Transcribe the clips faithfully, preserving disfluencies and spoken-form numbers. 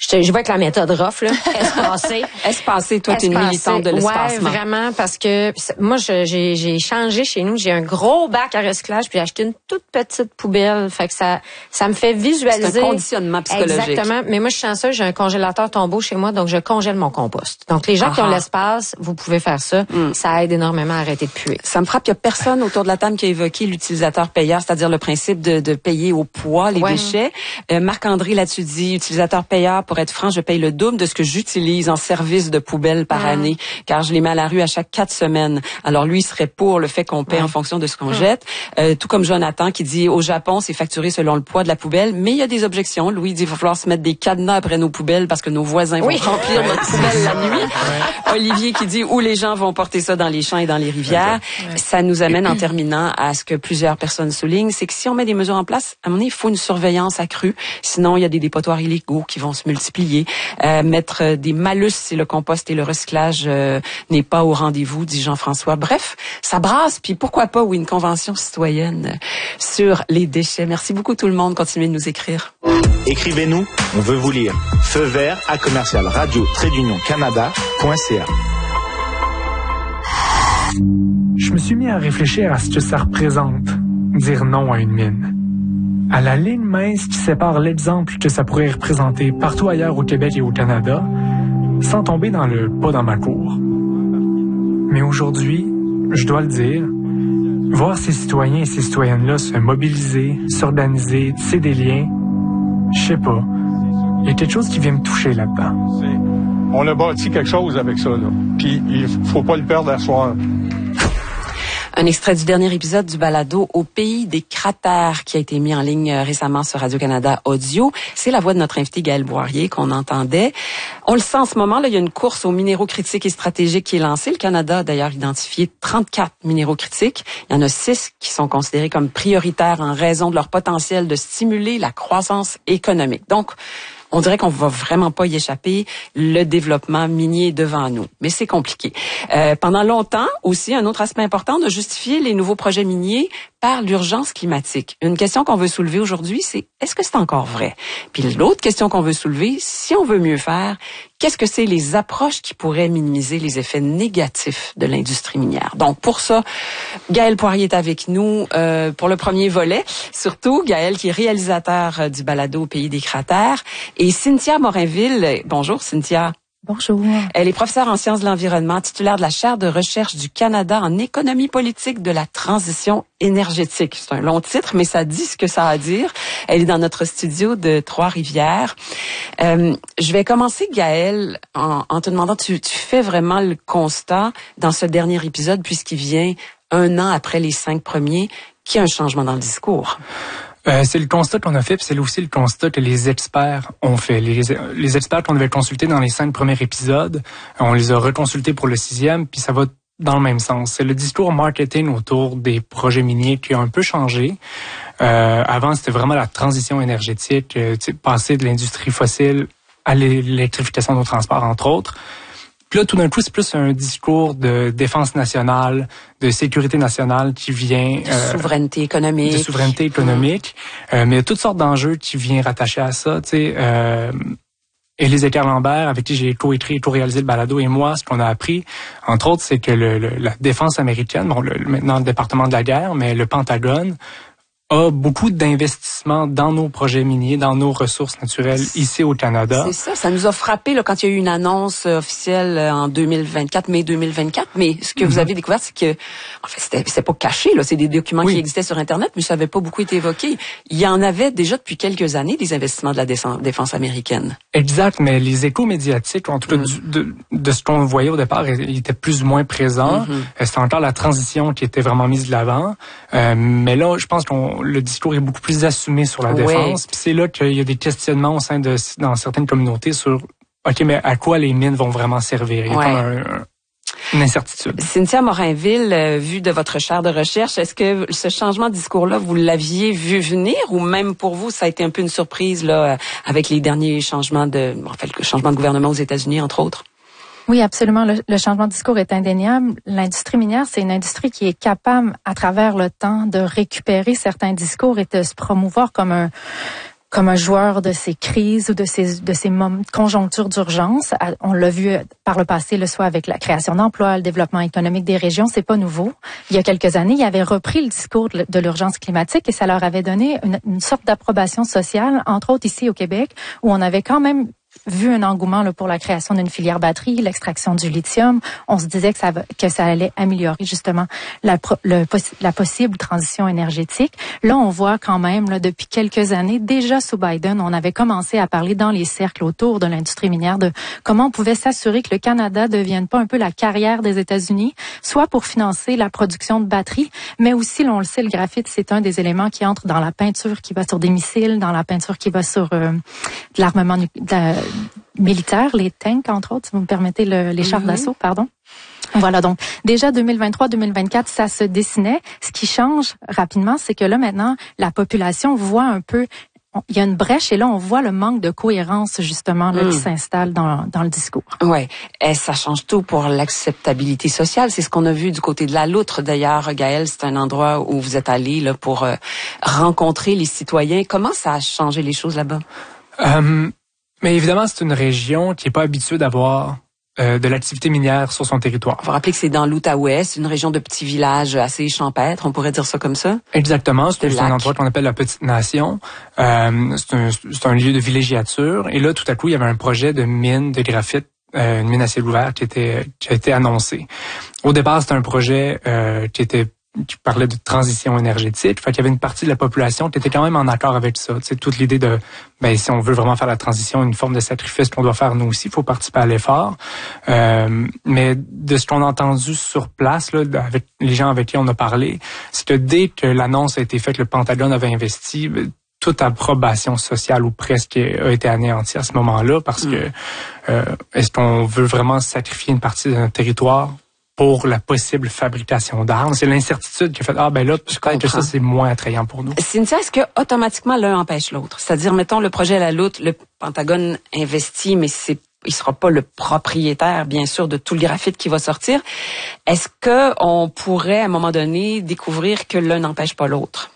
je, je vois avec la méthode rough, là, espacé. Espacé, toi, t'es une militante de l'espacement. Ouais, vraiment, parce que moi, je, j'ai, j'ai changé chez nous. J'ai un gros bac à recyclage, puis j'ai acheté une toute petite poubelle. Fait que ça, ça me fait visualiser. C'est un conditionnement psychologique. Exactement. Mais moi, je suis chanceuse, j'ai un congélateur tombeau chez moi, donc je congèle mon compost. Donc, les gens Aha. qui ont l'espace, vous pouvez faire ça. Mm. Ça aide énormément à arrêter de puer. Ça me frappe, il y a personne autour de la table qui a évoqué l'utilisateur-payeur, c'est-à-dire le principe de, de payer au poids les ouais. déchets. Euh, Marc-André là-dessus dit, utilisateur-payeur, pour être franc, je paye le double de ce que j'utilise en service de poubelle par ah. année, car je les mets à la rue à chaque quatre semaines. Alors lui, il serait pour le fait qu'on paie ouais. en fonction de ce qu'on ouais. jette. Euh, tout comme Jonathan qui dit, au Japon, c'est facturé selon le poids de la poubelle, mais il y a des objections. Louis dit, il va falloir se mettre des cadenas après nos poubelles parce que nos voisins oui. vont remplir notre poubelle la nuit. Ouais. Olivier qui dit, où les gens vont porter ça dans les champs et dans les rivières. Ouais. Ça nous amène en terminant à ce que plusieurs personnes soulignent, c'est que si on met des mesures en place, à un moment donné, il faut une surveillance accrue. Sinon, il y a des dépotoirs illégaux qui vont se multiplier. Euh, mettre des malus si le compost et le recyclage euh, n'est pas au rendez-vous, dit Jean-François. Bref, ça brasse. Puis pourquoi pas, oui, une convention citoyenne sur les déchets. Merci beaucoup tout le monde. Continuez de nous écrire. Écrivez-nous, on veut vous lire. Feu vert à commercial radio trait d'union canada point c a. Je me suis mis à réfléchir à ce que ça représente, dire non à une mine. À la ligne mince qui sépare l'exemple que ça pourrait représenter partout ailleurs au Québec et au Canada, sans tomber dans le pas dans ma cour. Mais aujourd'hui, je dois le dire, voir ces citoyens et ces citoyennes-là se mobiliser, s'organiser, tisser des liens, je sais pas, il y a quelque chose qui vient me toucher là-dedans. On a bâti quelque chose avec ça, là. Puis il faut pas le perdre à soir. Un extrait du dernier épisode du balado Au pays des cratères qui a été mis en ligne récemment sur Radio-Canada Audio. C'est la voix de notre invité Gaël Boirier qu'on entendait. On le sent en ce moment, là, il y a une course aux minéraux critiques et stratégiques qui est lancée. Le Canada a d'ailleurs identifié trente-quatre minéraux critiques. Il y en a six qui sont considérés comme prioritaires en raison de leur potentiel de stimuler la croissance économique. Donc, on dirait qu'on va vraiment pas y échapper. Le développement minier est devant nous. Mais c'est compliqué. Euh, pendant longtemps, aussi, un autre aspect important, on a justifié les nouveaux projets miniers par l'urgence climatique. Une question qu'on veut soulever aujourd'hui, c'est est-ce que c'est encore vrai? Puis l'autre question qu'on veut soulever, si on veut mieux faire, qu'est-ce que c'est les approches qui pourraient minimiser les effets négatifs de l'industrie minière? Donc, pour ça, Gaël Boirier est avec nous euh, pour le premier volet. Surtout, Gaël qui est réalisateur du balado Au pays des cratères. Et Cynthia Morinville. Bonjour, Cynthia. Bonjour. Elle est professeure en sciences de l'environnement, titulaire de la chaire de recherche du Canada en économie politique de la transition énergétique. C'est un long titre, mais ça dit ce que ça a à dire. Elle est dans notre studio de Trois-Rivières. Euh, je vais commencer, Gaëlle, en, en te demandant, tu, tu fais vraiment le constat dans ce dernier épisode, puisqu'il vient un an après les cinq premiers, qu'il y a un changement dans le discours. Euh, c'est le constat qu'on a fait, puis c'est aussi le constat que les experts ont fait. Les, les experts qu'on avait consultés dans les cinq premiers épisodes, on les a reconsultés pour le sixième, puis ça va dans le même sens. C'est le discours marketing autour des projets miniers qui a un peu changé. Euh, avant, c'était vraiment la transition énergétique, euh, passer de l'industrie fossile à l'électrification de nos transports, entre autres. Puis là, tout d'un coup, c'est plus un discours de défense nationale, de sécurité nationale qui vient... De euh, souveraineté économique. De souveraineté économique. Mmh. Euh, mais il y a toutes sortes d'enjeux qui viennent rattacher à ça. Tu sais, euh, Élise Ecart-Lambert, avec qui j'ai co-écrit et co-réalisé le balado, et moi, ce qu'on a appris, entre autres, c'est que le, le, la défense américaine, bon, le, maintenant le département de la guerre, mais le Pentagone, a beaucoup d'investissements dans nos projets miniers, dans nos ressources naturelles ici au Canada. C'est ça, ça nous a frappé là, quand il y a eu une annonce officielle en deux mille vingt-quatre, mai deux mille vingt-quatre, mais ce que mm-hmm. vous avez découvert, c'est que, en fait, c'était, c'était pas caché, là, c'est des documents oui. qui existaient sur Internet, mais ça n'avait pas beaucoup été évoqué. Il y en avait déjà depuis quelques années des investissements de la défense américaine. Exact, mais les échos médiatiques, en tout cas mm. du, de, de ce qu'on voyait au départ, ils étaient plus ou moins présents. Mm-hmm. C'était encore la transition qui était vraiment mise de l'avant. Euh, mais là, je pense qu'on le discours est beaucoup plus assumé sur la défense. Oui. Puis c'est là qu'il y a des questionnements au sein de dans certaines communautés sur OK, mais à quoi les mines vont vraiment servir? Il y a ouais. comme un, un, une incertitude. Cynthia Morinville, euh, vue de votre chaire de recherche, est-ce que ce changement de discours-là, vous l'aviez vu venir ou même pour vous, ça a été un peu une surprise là avec les derniers changements de, en fait, le changement de gouvernement aux États-Unis, entre autres? Oui, absolument. Le, le changement de discours est indéniable. L'industrie minière, c'est une industrie qui est capable, à travers le temps, de récupérer certains discours et de se promouvoir comme un comme un joueur de ces crises ou de ces de ces moments, conjonctures d'urgence. On l'a vu par le passé, le soit avec la création d'emplois, le développement économique des régions, c'est pas nouveau. Il y a quelques années, il avait repris le discours de l'urgence climatique et ça leur avait donné une, une sorte d'approbation sociale, entre autres ici au Québec, où on avait quand même vu un engouement là, pour la création d'une filière batterie, l'extraction du lithium. On se disait que ça, que ça allait améliorer justement la, le, la possible transition énergétique. Là, on voit quand même, là, depuis quelques années, déjà sous Biden, on avait commencé à parler dans les cercles autour de l'industrie minière de comment on pouvait s'assurer que le Canada devienne pas un peu la carrière des États-Unis, soit pour financer la production de batteries, mais aussi, là, on le sait, le graphite, c'est un des éléments qui entre dans la peinture qui va sur des missiles, dans la peinture qui va sur euh, de l'armement nucléaire, militaires, les tanks, entre autres, si vous me permettez, le, les chars mm-hmm. d'assaut, pardon. Voilà, donc déjà deux mille vingt-trois deux mille vingt-quatre, ça se dessinait. Ce qui change rapidement, c'est que là, maintenant, la population voit un peu, il y a une brèche et là, on voit le manque de cohérence, justement, là, mm. qui s'installe dans, dans le discours. Ouais, et ça change tout pour l'acceptabilité sociale. C'est ce qu'on a vu du côté de la Loutre. D'ailleurs, Gaëlle, c'est un endroit où vous êtes allé là, pour euh, rencontrer les citoyens. Comment ça a changé les choses là-bas? Um... Mais évidemment, c'est une région qui n'est pas habituée d'avoir euh, de l'activité minière sur son territoire. Il faut rappeler que c'est dans l'Outaouais, c'est une région de petits villages assez champêtres, on pourrait dire ça comme ça? Exactement, c'est, c'est un endroit qu'on appelle la Petite Nation. Euh, c'est, un, c'est un lieu de villégiature. Et là, tout à coup, il y avait un projet de mine de graphite, euh, une mine à ciel ouvert qui, était, qui a été annoncé. Au départ, c'était un projet euh, qui était qui parlait de transition énergétique. Fait qu'il y avait une partie de la population qui était quand même en accord avec ça. Tu sais, toute l'idée de, ben, si on veut vraiment faire la transition, une forme de sacrifice qu'on doit faire nous aussi, il faut participer à l'effort. Euh, mais de ce qu'on a entendu sur place, là, avec les gens avec qui on a parlé, c'est que dès que l'annonce a été faite, le Pentagone avait investi, toute approbation sociale ou presque a été anéantie à ce moment-là parce mm. que euh, est-ce qu'on veut vraiment sacrifier une partie de notre territoire pour la possible fabrication d'armes? C'est l'incertitude qui a fait, ah ben là, peut-être que ça, c'est moins attrayant pour nous. Cynthia, est-ce que automatiquement l'un empêche l'autre? C'est-à-dire, mettons, le projet à la Loutre, le Pentagone investit, mais c'est il sera pas le propriétaire, bien sûr, de tout le graphite qui va sortir. Est-ce que on pourrait, à un moment donné, découvrir que l'un n'empêche pas l'autre?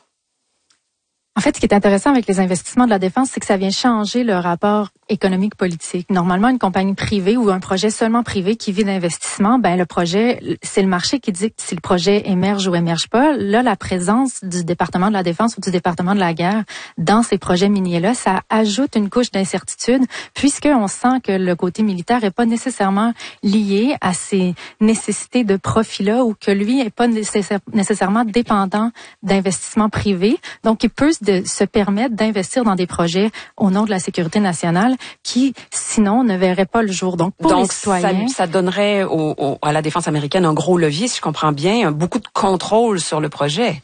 En fait, ce qui est intéressant avec les investissements de la défense, c'est que ça vient changer le rapport économique-politique. Normalement, une compagnie privée ou un projet seulement privé qui vit d'investissement, ben le projet, c'est le marché qui dicte si le projet émerge ou émerge pas. Là, la présence du département de la défense ou du département de la guerre dans ces projets miniers-là, ça ajoute une couche d'incertitude, puisqu'on sent que le côté militaire est pas nécessairement lié à ces nécessités de profit-là ou que lui est pas nécessaire, nécessairement dépendant d'investissements privés. Donc, il peut de se permettre d'investir dans des projets au nom de la sécurité nationale qui, sinon, ne verraient pas le jour. Donc, pour Donc, les citoyens... ça, ça donnerait au, au, à la défense américaine un gros levier, si je comprends bien, beaucoup de contrôle sur le projet.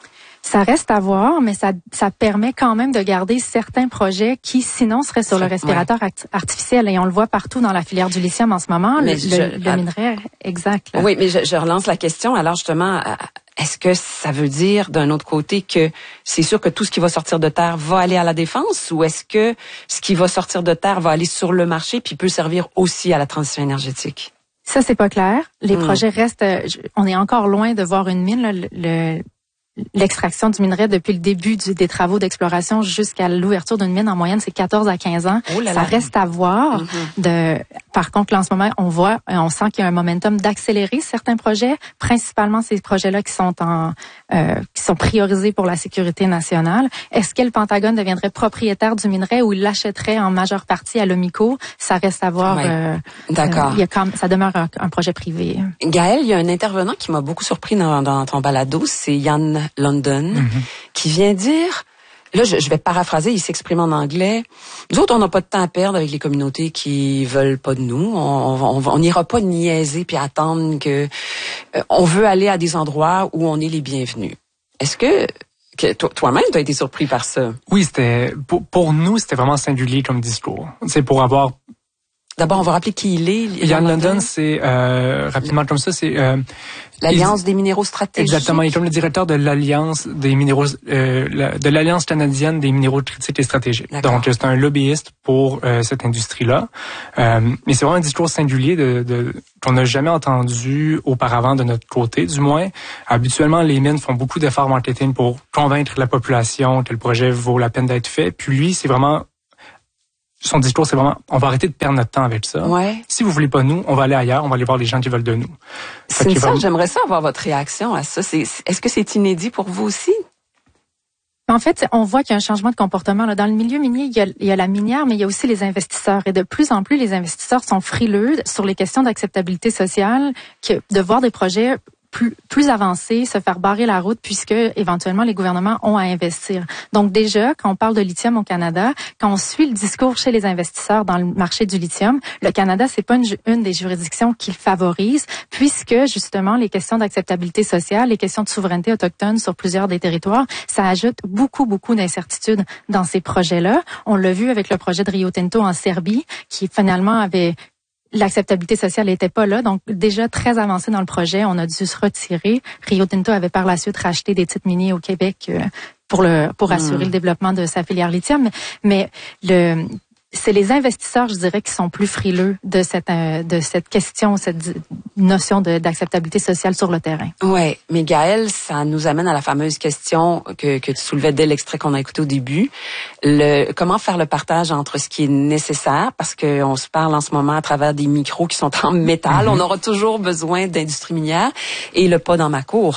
Ça reste à voir, mais ça, ça permet quand même de garder certains projets qui, sinon, seraient sur le respirateur ouais. artificiel. Et on le voit partout dans la filière du lithium en ce moment, mais le, je, le minerai exact. Là. Oui, mais je, je relance la question. Alors, justement... Est-ce que ça veut dire, d'un autre côté, que c'est sûr que tout ce qui va sortir de terre va aller à la défense, ou est-ce que ce qui va sortir de terre va aller sur le marché puis peut servir aussi à la transition énergétique? Ça, c'est pas clair. Les mmh. projets restent... On est encore loin de voir une mine. Là, le, l'extraction du minerai depuis le début du, des travaux d'exploration jusqu'à l'ouverture d'une mine, en moyenne, c'est quatorze à quinze ans. Oh là là. Ça reste à voir. Mm-hmm. De, par contre, là, en ce moment, on voit, on sent qu'il y a un momentum d'accélérer certains projets, principalement ces projets-là qui sont en, euh, qui sont priorisés pour la sécurité nationale. Est-ce que le Pentagone deviendrait propriétaire du minerai ou il l'achèterait en majeure partie à l'Omico? Ça reste à voir. Oui. Euh, D'accord. Euh, il y a quand même, ça demeure un, un projet privé. Gaëlle, il y a un intervenant qui m'a beaucoup surpris dans, dans ton balado, c'est Yann London, mm-hmm. qui vient dire, là je, je vais paraphraser, il s'exprime en anglais, nous autres on n'a pas de temps à perdre avec les communautés qui veulent pas de nous, on n'ira pas niaiser puis attendre que, euh, on veut aller à des endroits où on est les bienvenus. Est-ce que, que toi-même tu as été surpris par ça? Oui, c'était pour, pour nous c'était vraiment singulier comme discours. C'est pour avoir D'abord, on va rappeler qui il est. Ian London, c'est euh, rapidement comme ça, c'est euh, l'Alliance il, des minéraux stratégiques. Exactement, il est comme le directeur de l'Alliance des minéraux, euh, la, de l'Alliance canadienne des minéraux critiques et stratégiques. D'accord. Donc, c'est un lobbyiste pour euh, cette industrie-là. Euh, mais c'est vraiment un discours singulier de, de qu'on n'a jamais entendu auparavant de notre côté. Du moins, habituellement, les mines font beaucoup d'efforts marketing pour convaincre la population que le projet vaut la peine d'être fait. Puis lui, c'est vraiment son discours, c'est vraiment, on va arrêter de perdre notre temps avec ça. Ouais. Si vous voulez pas nous, on va aller ailleurs, on va aller voir les gens qui veulent de nous. C'est ça, va... j'aimerais ça avoir votre réaction à ça. C'est, est-ce que c'est inédit pour vous aussi? En fait, on voit qu'il y a un changement de comportement. Là. Dans le milieu minier, il y, a, il y a la minière, mais il y a aussi les investisseurs. Et de plus en plus, les investisseurs sont frileux sur les questions d'acceptabilité sociale, que de voir des projets plus, plus avancés se faire barrer la route puisque éventuellement les gouvernements ont à investir. Donc déjà, quand on parle de lithium au Canada, quand on suit le discours chez les investisseurs dans le marché du lithium, le Canada, c'est pas une, une des juridictions qu'il favorise puisque justement les questions d'acceptabilité sociale, les questions de souveraineté autochtone sur plusieurs des territoires, ça ajoute beaucoup, beaucoup d'incertitudes dans ces projets-là. On l'a vu avec le projet de Rio Tinto en Serbie qui finalement avait l'acceptabilité sociale n'était pas là, donc déjà très avancé dans le projet, on a dû se retirer. Rio Tinto avait par la suite racheté des titres miniers au Québec euh, pour le pour assurer mmh. le développement de sa filière lithium, mais le c'est les investisseurs, je dirais, qui sont plus frileux de cette euh, de cette question, cette notion de, d'acceptabilité sociale sur le terrain. Ouais, mais Gaëlle, ça nous amène à la fameuse question que, que tu soulevais dès l'extrait qu'on a écouté au début. Le comment faire le partage entre ce qui est nécessaire, parce que on se parle en ce moment à travers des micros qui sont en métal. Mm-hmm. On aura toujours besoin d'industrie minière et le pas dans ma cour.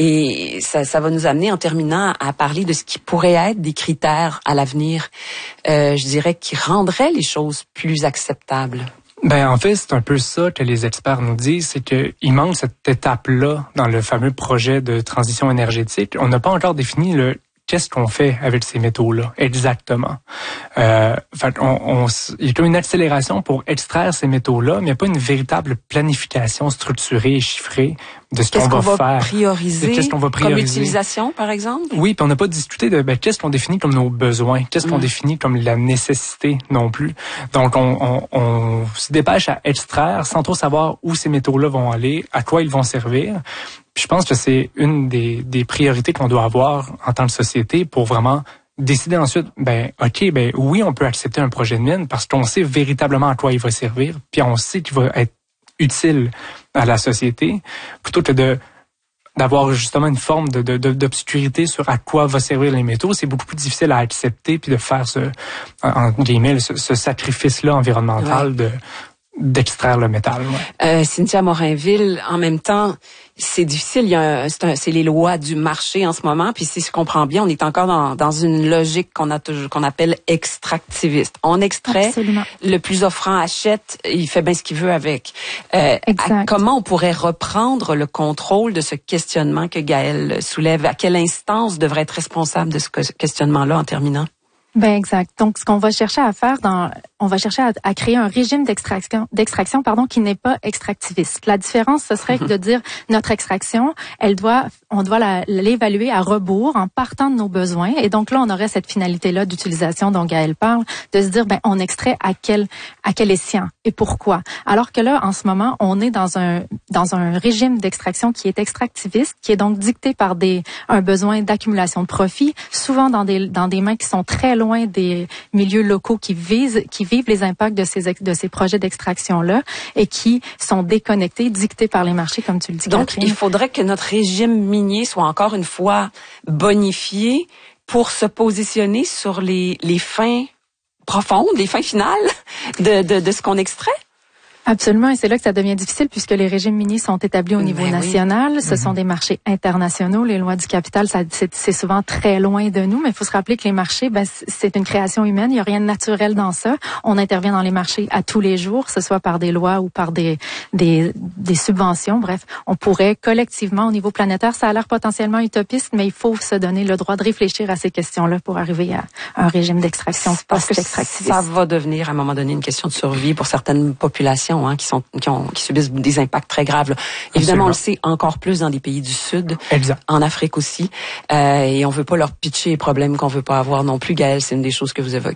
Et ça, ça va nous amener en terminant à parler de ce qui pourrait être des critères à l'avenir. Euh, je dirais qui rendrait les choses plus acceptables. Ben en fait, c'est un peu ça que les experts nous disent, c'est qu'il manque cette étape-là dans le fameux projet de transition énergétique. On n'a pas encore défini le qu'est-ce qu'on fait avec ces métaux-là exactement. Euh, fait on, on, il y a comme une accélération pour extraire ces métaux-là, mais il n'y a pas une véritable planification structurée et chiffrée de ce qu'est-ce qu'on, qu'on va, va faire. Prioriser, qu'est-ce qu'on va prioriser. Comme utilisation, par exemple? Oui, puis on n'a pas discuté de ben, qu'est-ce qu'on définit comme nos besoins, qu'est-ce qu'on mmh. définit comme la nécessité non plus. Donc, on, on, on se dépêche à extraire sans trop savoir où ces métaux-là vont aller, à quoi ils vont servir. Puis je pense que c'est une des, des priorités qu'on doit avoir en tant que société pour vraiment décider ensuite, ben ok, ben oui, on peut accepter un projet de mine parce qu'on sait véritablement à quoi il va servir, puis on sait qu'il va être utile à la société, plutôt que de d'avoir justement une forme de, de, d'obscurité sur à quoi va servir les métaux. C'est beaucoup plus difficile à accepter puis de faire ce, en guillemets, ce, ce sacrifice-là environnemental ouais. de d'extraire le métal. Ouais. Euh, Cynthia Morinville, en même temps, c'est difficile. Il y a un, c'est, un, c'est les lois du marché en ce moment. Puis si je comprends bien, on est encore dans, dans une logique qu'on a toujours, qu'on appelle extractiviste. On extrait, Absolument. Le plus offrant achète, il fait bien ce qu'il veut avec. Euh, à, comment on pourrait reprendre le contrôle de ce questionnement que Gaëlle soulève? À quelle instance devrait être responsable de ce questionnement-là en terminant? Ben exact. Donc ce qu'on va chercher à faire dans on va chercher à, à créer un régime d'extraction d'extraction pardon qui n'est pas extractiviste. La différence ce serait de dire notre extraction, elle doit on doit la, l'évaluer à rebours en partant de nos besoins et donc là on aurait cette finalité là d'utilisation dont Gaëlle parle, de se dire ben on extrait à quel à quel escient et pourquoi. Alors que là en ce moment, on est dans un dans un régime d'extraction qui est extractiviste, qui est donc dicté par des un besoin d'accumulation de profit, souvent dans des dans des mains qui sont très loin des milieux locaux qui visent, qui vivent les impacts de ces de ces projets d'extraction-là et qui sont déconnectés, dictés par les marchés, comme tu le dis. Donc, Catherine. Il faudrait que notre régime minier soit encore une fois bonifié pour se positionner sur les, les fins profondes, les fins finales de, de, de ce qu'on extrait? Absolument, et c'est là que ça devient difficile puisque les régimes miniers sont établis au niveau ben national. Oui. Ce mm-hmm. sont des marchés internationaux. Les lois du capital, ça, c'est, c'est souvent très loin de nous, mais il faut se rappeler que les marchés, ben, c'est une création humaine. Il n'y a rien de naturel dans ça. On intervient dans les marchés à tous les jours, que ce soit par des lois ou par des, des, des subventions. Bref, on pourrait collectivement, au niveau planétaire, ça a l'air potentiellement utopiste, mais il faut se donner le droit de réfléchir à ces questions-là pour arriver à un régime d'extraction post-extractiviste. Ça va devenir, à un moment donné, une question de survie pour certaines populations. Hein, qui sont qui, ont, qui subissent des impacts très graves. Là. Évidemment, on le sait encore plus dans des pays du Sud, exact. En Afrique aussi, euh, et on veut pas leur pitcher les problèmes qu'on veut pas avoir non plus. Gaëlle, c'est une des choses que vous évoquez.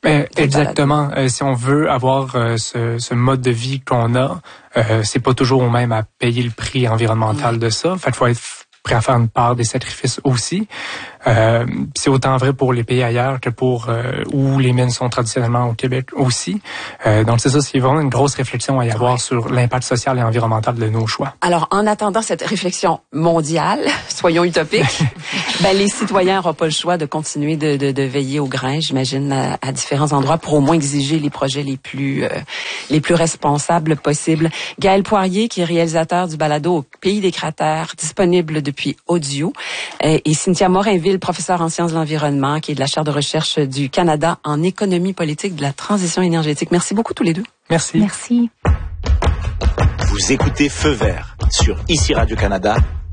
Mais exactement. Euh, si on veut avoir euh, ce, ce mode de vie qu'on a, euh, c'est pas toujours au même à payer le prix environnemental mmh. de ça. Fait qu'il faut être prêt à faire une part des sacrifices aussi. Euh, c'est autant vrai pour les pays ailleurs que pour euh, où les mines sont traditionnellement au Québec aussi. Euh, donc c'est ça, c'est vraiment une grosse réflexion à y avoir ouais. sur l'impact social et environnemental de nos choix. Alors, en attendant cette réflexion mondiale, soyons utopiques, ben, les citoyens n'auront pas le choix de continuer de, de, de veiller au grain, j'imagine, à, à différents endroits pour au moins exiger les projets les plus euh, les plus responsables possibles. Gaël Poirier, qui est réalisateur du balado au Pays des cratères, disponible depuis Audio, euh, et Cynthia Morinville, professeur en sciences de l'environnement, qui est de la chaire de recherche du Canada en économie politique de la transition énergétique. Merci beaucoup tous les deux. Merci. Merci. Vous écoutez Feu vert sur Ici Radio-Canada,